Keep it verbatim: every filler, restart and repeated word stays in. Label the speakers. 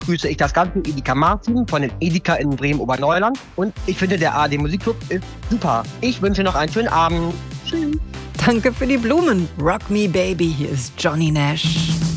Speaker 1: grüße ich das ganze Edeka Martin von den Edeka in Bremen-Oberneuland. Und ich finde, der A R D Musikclub ist super. Ich wünsche noch einen schönen Abend. Tschüss.
Speaker 2: Danke für die Blumen. Rock Me Baby, hier ist Johnny Nash.